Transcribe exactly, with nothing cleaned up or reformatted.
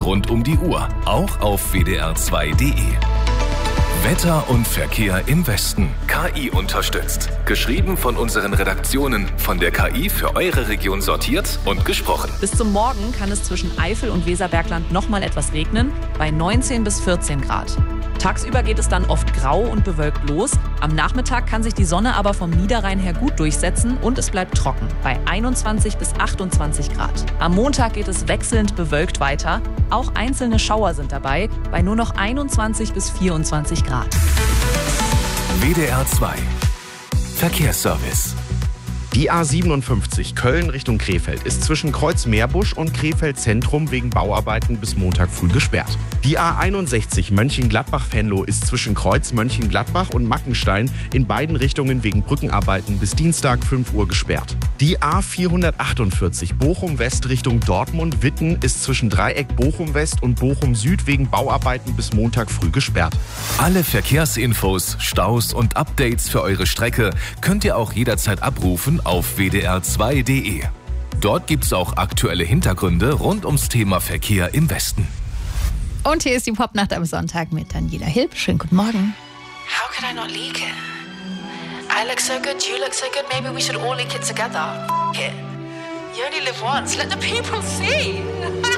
rund um die Uhr, auch auf w d r zwei punkt d e. Wetter und Verkehr im Westen. K I unterstützt. Geschrieben von unseren Redaktionen. Von der K I für eure Region sortiert und gesprochen. Bis zum Morgen kann es zwischen Eifel und Weserbergland nochmal etwas regnen, bei neunzehn bis vierzehn Grad. Tagsüber geht es dann oft grau und bewölkt los. Am Nachmittag kann sich die Sonne aber vom Niederrhein her gut durchsetzen und es bleibt trocken bei einundzwanzig bis achtundzwanzig Grad. Am Montag geht es wechselnd bewölkt weiter. Auch einzelne Schauer sind dabei bei nur noch einundzwanzig bis vierundzwanzig Grad. W D R zwei Verkehrsservice. Die A siebenundfünfzig Köln Richtung Krefeld ist zwischen Kreuz Meerbusch und Krefeld Zentrum wegen Bauarbeiten bis Montag früh gesperrt. Die A einundsechzig Mönchengladbach-Venlo ist zwischen Kreuz Mönchengladbach und Mackenstein in beiden Richtungen wegen Brückenarbeiten bis Dienstag fünf Uhr gesperrt. Die A vierhundertachtundvierzig Bochum West Richtung Dortmund-Witten ist zwischen Dreieck Bochum West und Bochum Süd wegen Bauarbeiten bis Montag früh gesperrt. Alle Verkehrsinfos, Staus und Updates für eure Strecke könnt ihr auch jederzeit abrufen auf w d r zwei punkt d e. Dort gibt's auch aktuelle Hintergründe rund ums Thema Verkehr im Westen. Und hier ist die Popnacht am Sonntag mit Daniela Hilb. Schönen guten Morgen. How could I not leak it? I look so good, you look so good, maybe we should all leak it together. F*** it. You only live once, let the people see.